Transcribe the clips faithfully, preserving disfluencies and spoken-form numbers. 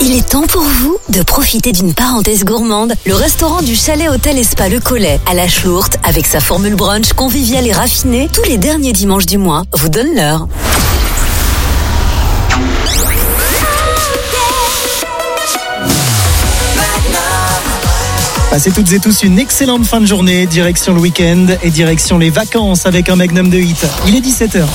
Il est temps pour vous de profiter d'une parenthèse gourmande. Le restaurant du Chalet Hôtel et Spa Le Collet à la Schlourte, avec sa formule brunch conviviale et raffinée, tous les derniers dimanches du mois, vous donne l'heure. Passez toutes et tous une excellente fin de journée, direction le week-end et direction les vacances avec un magnum de hit. Il est dix-sept heures.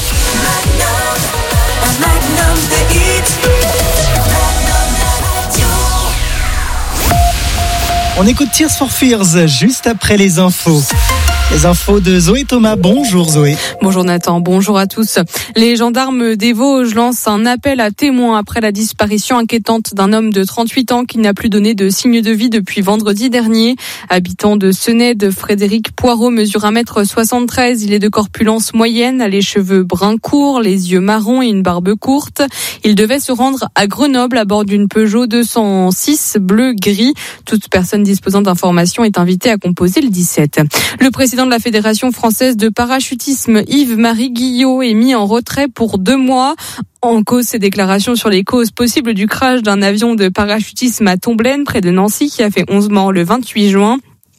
On écoute Tears for Fears juste après les infos. Les infos de Zoé Thomas. Bonjour Zoé. Bonjour Nathan, bonjour à tous. Les gendarmes des Vosges lancent un appel à témoins après la disparition inquiétante d'un homme de trente-huit ans qui n'a plus donné de signe de vie depuis vendredi dernier. Habitant de Sened, Frédéric Poirot mesure un mètre soixante-treize. Il est de corpulence moyenne, a les cheveux bruns courts, les yeux marrons et une barbe courte. Il devait se rendre à Grenoble à bord d'une Peugeot deux cent six bleu-gris. Toute personne disposant d'informations est invitée à composer le dix-sept. Le président de la Fédération française de parachutisme, Yves-Marie Guillot, est mis en retrait pour deux mois. En cause, ses déclarations sur les causes possibles du crash d'un avion de parachutisme à Tomblaine, près de Nancy, qui a fait onze morts le vingt-huit juin.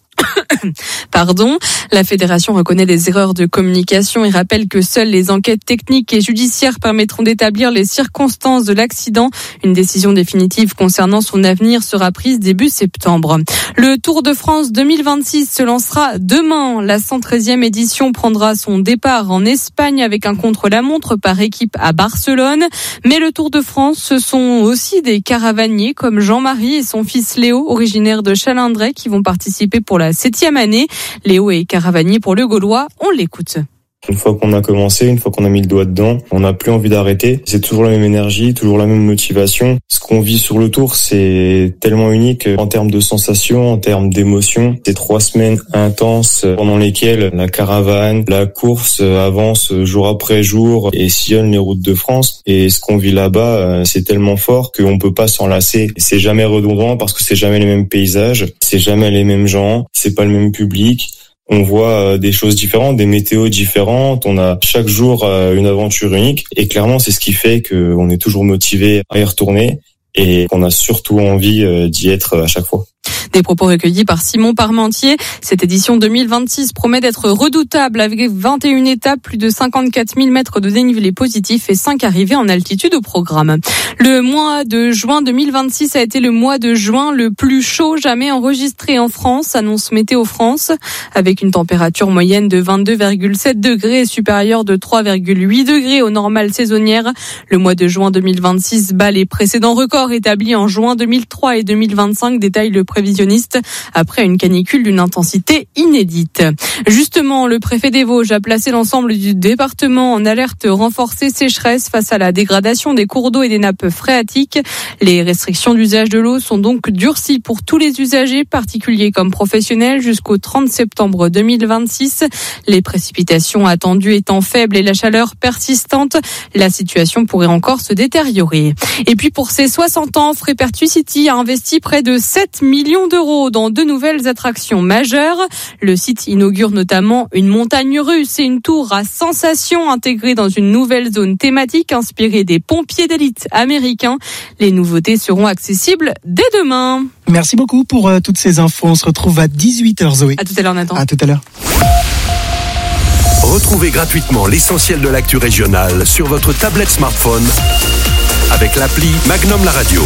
Pardon. La fédération reconnaît les erreurs de communication et rappelle que seules les enquêtes techniques et judiciaires permettront d'établir les circonstances de l'accident. Une décision définitive concernant son avenir sera prise début septembre. Le Tour de France deux mille vingt-six se lancera demain. La cent treizième édition prendra son départ en Espagne avec un contre-la-montre par équipe à Barcelone. Mais le Tour de France, ce sont aussi des caravaniers comme Jean-Marie et son fils Léo, originaire de Chalindrey, qui vont participer pour la septième année. Léo est caravanier pour le Gaulois. On l'écoute. Une fois qu'on a commencé, une fois qu'on a mis le doigt dedans, on n'a plus envie d'arrêter. C'est toujours la même énergie, toujours la même motivation. Ce qu'on vit sur le Tour, c'est tellement unique en termes de sensations, en termes d'émotions. C'est trois semaines intenses pendant lesquelles la caravane, la course avance jour après jour et sillonne les routes de France. Et ce qu'on vit là-bas, c'est tellement fort qu'on peut pas s'en lasser. C'est jamais redondant parce que c'est jamais les mêmes paysages, c'est jamais les mêmes gens, c'est pas le même public. On voit des choses différentes, des météos différentes. On a chaque jour une aventure unique. Et clairement, c'est ce qui fait qu'on est toujours motivé à y retourner et qu'on a surtout envie d'y être à chaque fois. Des propos recueillis par Simon Parmentier. Cette édition deux mille vingt-six promet d'être redoutable avec vingt et une étapes, plus de cinquante-quatre mille mètres de dénivelé positif et cinq arrivées en altitude au programme. Le mois de juin deux mille vingt-six a été le mois de juin le plus chaud jamais enregistré en France, annonce Météo France, avec une température moyenne de vingt-deux virgule sept degrés et supérieure de trois virgule huit degrés aux normales saisonnières. Le mois de juin deux mille vingt-six bat les précédents records établis en juin deux mille trois et deux mille vingt-cinq, détaille le prévisionniste après une canicule d'une intensité inédite. Justement, le préfet des Vosges a placé l'ensemble du département en alerte renforcée sécheresse face à la dégradation des cours d'eau et des nappes phréatiques. Les restrictions d'usage de l'eau sont donc durcies pour tous les usagers, particuliers comme professionnels, jusqu'au trente septembre deux mille vingt-six. Les précipitations attendues étant faibles et la chaleur persistante, la situation pourrait encore se détériorer. Et puis pour ses soixante ans, Frépertuis City a investi près de sept millions d'euros dans deux nouvelles attractions majeures. Le site inaugure notamment une montagne russe et une tour à sensations intégrée dans une nouvelle zone thématique inspirée des pompiers d'élite américains. Les nouveautés seront accessibles dès demain. Merci beaucoup pour euh, toutes ces infos. On se retrouve à dix-huit heures Zoé. À tout à l'heure Nathan. À tout à l'heure. Retrouvez gratuitement l'essentiel de l'actu régionale sur votre tablette smartphone avec l'appli Magnum La Radio.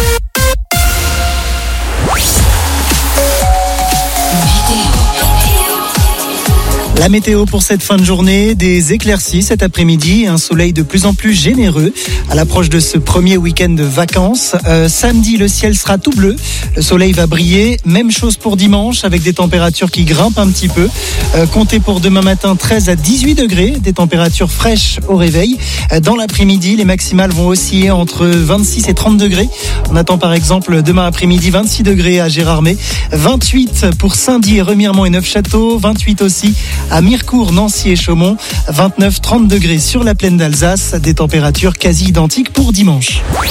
La météo pour cette fin de journée, des éclaircies cet après-midi, un soleil de plus en plus généreux à l'approche de ce premier week-end de vacances. Euh, samedi, le ciel sera tout bleu, le soleil va briller. Même chose pour dimanche avec des températures qui grimpent un petit peu. Euh, comptez pour demain matin treize à dix-huit degrés, des températures fraîches au réveil. Euh, dans l'après-midi, les maximales vont osciller entre vingt-six et trente degrés. On attend par exemple demain après-midi vingt-six degrés à Gérardmer, vingt-huit pour Saint-Dié, et Remiremont et Neufchâteau, vingt-huit aussi à Mirecourt, Nancy et Chaumont, vingt-neuf trente degrés sur la plaine d'Alsace, des températures quasi identiques pour dimanche.